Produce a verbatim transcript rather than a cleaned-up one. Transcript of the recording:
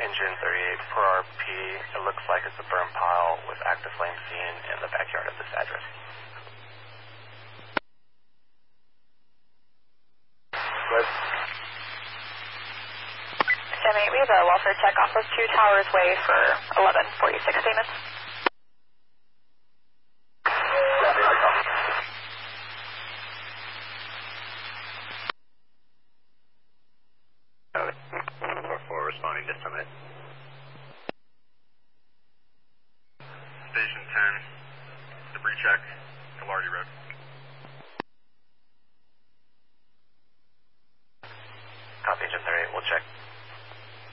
Engine thirty-eight, per R P, it looks like it's a burn pile with active flame seen in the backyard of this address. Good. Sammy, we have a welfare check off of Two Towers Way for eleven forty-six payments. four four responding to Summit. Station ten, debris check, Hilarity Road. Copy, Engine thirty-eight, we'll check.